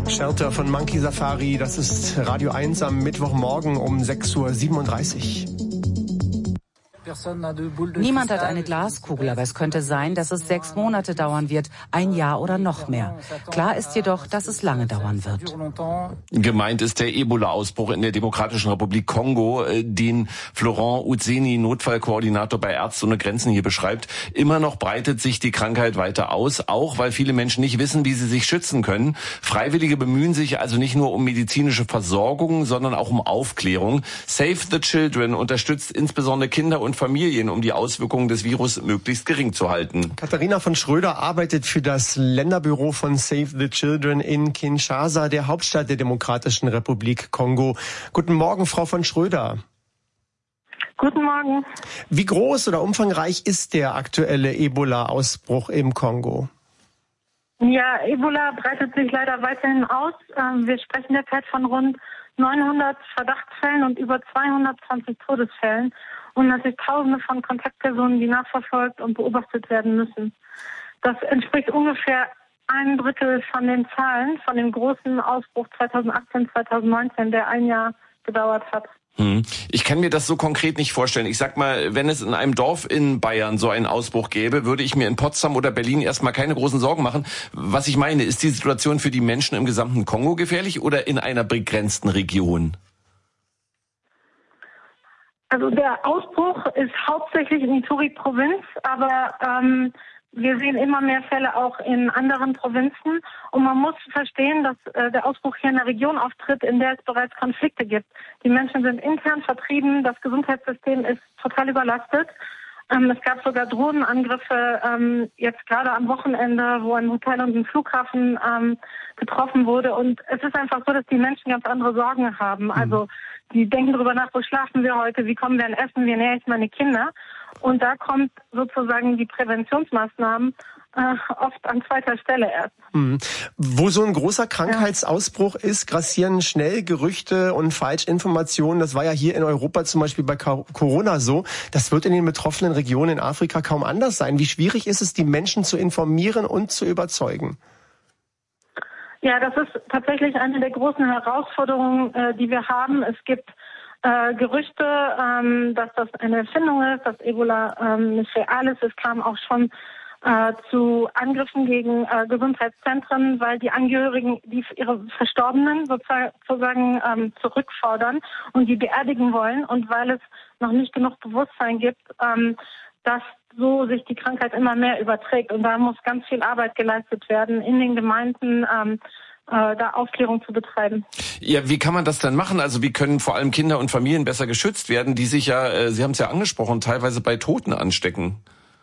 Shelter von Monkey Safari, das ist Radio 1 am Mittwochmorgen um 6:37 Uhr. Niemand hat eine Glaskugel, aber es könnte sein, dass es 6 Monate dauern wird, 1 Jahr oder noch mehr. Klar ist jedoch, dass es lange dauern wird. Gemeint ist der Ebola-Ausbruch in der Demokratischen Republik Kongo, den Florent Utzeni, Notfallkoordinator bei Ärzte ohne Grenzen, hier beschreibt. Immer noch breitet sich die Krankheit weiter aus, auch weil viele Menschen nicht wissen, wie sie sich schützen können. Freiwillige bemühen sich also nicht nur um medizinische Versorgung, sondern auch um Aufklärung. Save the Children unterstützt insbesondere Kinder und Familien, um die Auswirkungen des Virus möglichst gering zu halten. Katharina von Schröder arbeitet für das Länderbüro von Save the Children in Kinshasa, der Hauptstadt der Demokratischen Republik Kongo. Guten Morgen, Frau von Schröder. Guten Morgen. Wie groß oder umfangreich ist der aktuelle Ebola-Ausbruch im Kongo? Ja, Ebola breitet sich leider weiterhin aus. Wir sprechen derzeit von rund 900 Verdachtsfällen und über 220 Todesfällen und natürlich Tausende von Kontaktpersonen, die nachverfolgt und beobachtet werden müssen. Das entspricht ungefähr 1/3 von den Zahlen von dem großen Ausbruch 2018, 2019, der 1 Jahr gedauert hat. Ich kann mir das so konkret nicht vorstellen. Ich sag mal, wenn es in einem Dorf in Bayern so einen Ausbruch gäbe, würde ich mir in Potsdam oder Berlin erstmal keine großen Sorgen machen. Was ich meine, ist die Situation für die Menschen im gesamten Kongo gefährlich oder in einer begrenzten Region? Also der Ausbruch ist hauptsächlich in Ituri-Provinz, aber wir sehen immer mehr Fälle auch in anderen Provinzen. Und man muss verstehen, dass der Ausbruch hier in einer Region auftritt, in der es bereits Konflikte gibt. Die Menschen sind intern vertrieben, das Gesundheitssystem ist total überlastet. Es gab sogar Drohnenangriffe jetzt gerade am Wochenende, wo ein Hotel und ein Flughafen getroffen wurde. Und es ist einfach so, dass die Menschen ganz andere Sorgen haben. Also die denken darüber nach, wo schlafen wir heute, wie kommen wir an Essen, wie ernähre ich meine Kinder. Und da kommt sozusagen die Präventionsmaßnahmen oft an zweiter Stelle erst. Wo so ein großer Krankheitsausbruch ist, grassieren schnell Gerüchte und Falschinformationen. Das war ja hier in Europa zum Beispiel bei Corona so. Das wird in den betroffenen Regionen in Afrika kaum anders sein. Wie schwierig ist es, die Menschen zu informieren und zu überzeugen? Ja, das ist tatsächlich eine der großen Herausforderungen, die wir haben. Es gibt Gerüchte, dass das eine Erfindung ist, dass Ebola nicht real ist. Es kam auch schon zu Angriffen gegen Gesundheitszentren, weil die Angehörigen ihre Verstorbenen sozusagen zurückfordern und die beerdigen wollen und weil es noch nicht genug Bewusstsein gibt, dass so sich die Krankheit immer mehr überträgt. Und da muss ganz viel Arbeit geleistet werden in den Gemeinden, da Aufklärung zu betreiben. Ja, wie kann man das denn machen? Also wie können vor allem Kinder und Familien besser geschützt werden, die sich ja, Sie haben es ja angesprochen, teilweise bei Toten anstecken?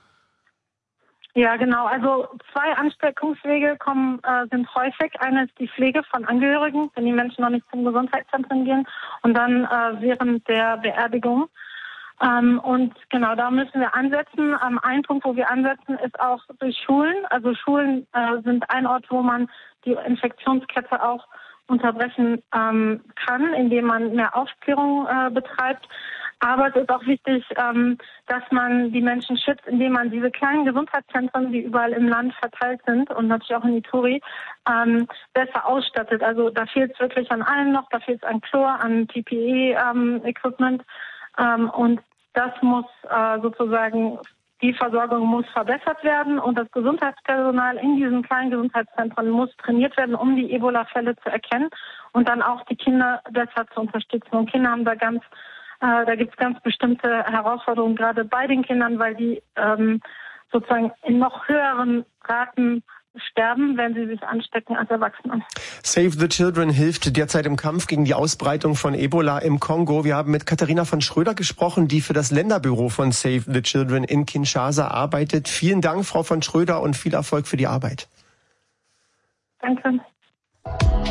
Ja, genau. Also 2 Ansteckungswege sind häufig. Eine ist die Pflege von Angehörigen, wenn die Menschen noch nicht zum Gesundheitszentrum gehen und dann während der Beerdigung. Und genau, da müssen wir ansetzen. Ein Punkt, wo wir ansetzen, ist auch durch Schulen. Also Schulen sind ein Ort, wo man die Infektionskette auch unterbrechen kann, indem man mehr Aufklärung betreibt. Aber es ist auch wichtig, dass man die Menschen schützt, indem man diese kleinen Gesundheitszentren, die überall im Land verteilt sind und natürlich auch in Ituri, besser ausstattet. Also da fehlt es wirklich an allem noch. Da fehlt es an Chlor, an PPE-Equipment. Und das muss sozusagen, die Versorgung muss verbessert werden und das Gesundheitspersonal in diesen kleinen Gesundheitszentren muss trainiert werden, um die Ebola-Fälle zu erkennen und dann auch die Kinder besser zu unterstützen. Und Kinder haben da gibt es ganz bestimmte Herausforderungen, gerade bei den Kindern, weil die sozusagen in noch höheren Raten sterben, wenn sie sich anstecken als Erwachsene. Save the Children hilft derzeit im Kampf gegen die Ausbreitung von Ebola im Kongo. Wir haben mit Katharina von Schröder gesprochen, die für das Länderbüro von Save the Children in Kinshasa arbeitet. Vielen Dank, Frau von Schröder, und viel Erfolg für die Arbeit. Danke.